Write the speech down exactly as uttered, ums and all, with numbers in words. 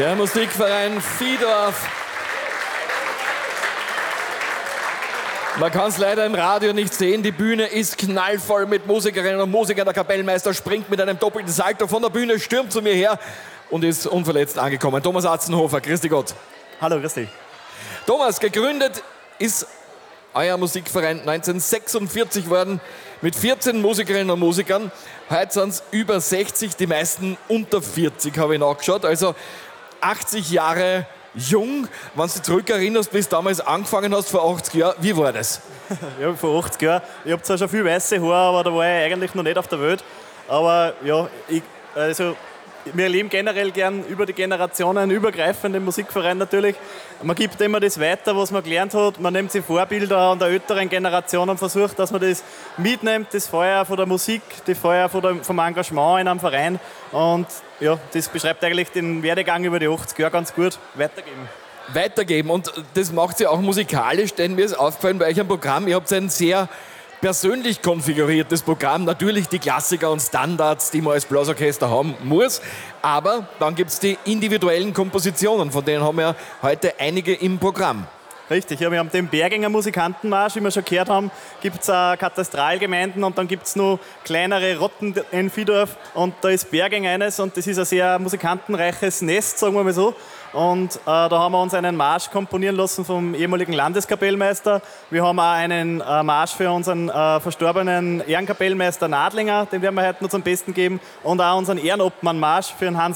Der Musikverein Vihdorf. Man kann es leider im Radio nicht sehen, die Bühne ist knallvoll mit Musikerinnen und Musikern. Der Kapellmeister springt mit einem doppelten Salto von der Bühne, stürmt zu mir her und ist unverletzt angekommen. Thomas Atzenhofer, grüß dich Gott. Hallo, grüß dich. Thomas, gegründet ist euer Musikverein neunzehnhundertsechsundvierzig worden mit vierzehn Musikerinnen und Musikern. Heute sind es über sechzig, die meisten unter vierzig, habe ich nachgeschaut. Also achtzig Jahre jung. Wenn du dich zurückerinnerst, bis du damals angefangen hast, vor achtzig Jahren, wie war das? Ja, vor achtzig Jahren. Ich habe zwar schon viel weiße Haare, aber da war ich eigentlich noch nicht auf der Welt. Aber ja, ich, also, wir leben generell gern über die Generationen übergreifend im Musikverein natürlich. Man gibt immer das weiter, was man gelernt hat. Man nimmt sich Vorbilder an der älteren Generation und versucht, dass man das mitnimmt, das Feuer von der Musik, das Feuer von der, vom Engagement in einem Verein. Und ja, das beschreibt eigentlich den Werdegang über die achtzig Jahre ganz gut. Weitergeben. Weitergeben. Und das macht sie auch musikalisch, denn mir ist aufgefallen bei euch am Programm, ihr habt ein sehr persönlich konfiguriertes Programm. Natürlich die Klassiker und Standards, die man als Blasorchester haben muss. Aber dann gibt es die individuellen Kompositionen, von denen haben wir heute einige im Programm. Richtig, ja, wir haben den Berginger Musikantenmarsch, wie wir schon gehört haben, gibt es äh, Katastralgemeinden und dann gibt es noch kleinere Rotten in Vihdorf und da ist Berging eines und das ist ein sehr musikantenreiches Nest, sagen wir mal so. Und äh, da haben wir uns einen Marsch komponieren lassen vom ehemaligen Landeskapellmeister. Wir haben auch einen äh, Marsch für unseren äh, verstorbenen Ehrenkapellmeister Nadlinger, den werden wir heute noch zum Besten geben, und auch unseren Ehrenobmann-Marsch für den Hans